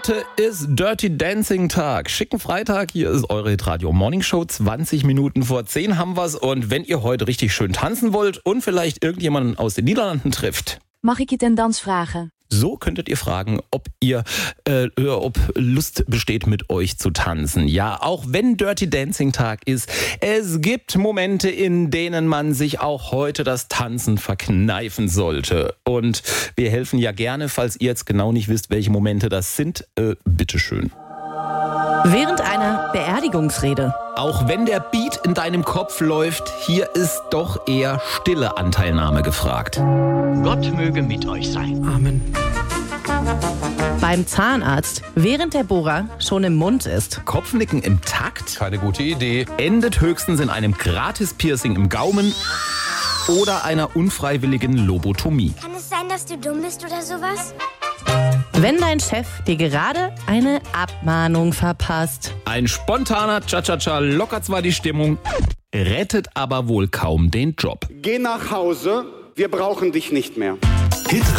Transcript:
Heute ist Dirty Dancing Tag. Schicken Freitag. Hier ist eure Hitradio Morning Show. 20 Minuten vor 10 haben wir's. Und wenn ihr heute richtig schön tanzen wollt und vielleicht irgendjemanden aus den Niederlanden trifft. Mag ik je ten dans vragen? So könntet ihr fragen, ob Lust besteht, mit euch zu tanzen. Ja, auch wenn Dirty Dancing Tag ist, es gibt Momente, in denen man sich auch heute das Tanzen verkneifen sollte. Und wir helfen ja gerne, falls ihr jetzt genau nicht wisst, welche Momente das sind. Bitteschön. Während einer Beerdigungsrede. Auch wenn der Beat in deinem Kopf läuft, hier ist doch eher stille Anteilnahme gefragt. Gott möge mit euch sein. Amen. Beim Zahnarzt, während der Bohrer schon im Mund ist. Kopfnicken im Takt Keine gute Idee. endet höchstens in einem Gratis-Piercing im Gaumen oder einer unfreiwilligen Lobotomie. Kann es sein, dass du dumm bist oder sowas? Wenn dein Chef dir gerade eine Abmahnung verpasst. Ein spontaner Cha-Cha-Cha lockert zwar die Stimmung, rettet aber wohl kaum den Job. Geh nach Hause, wir brauchen dich nicht mehr.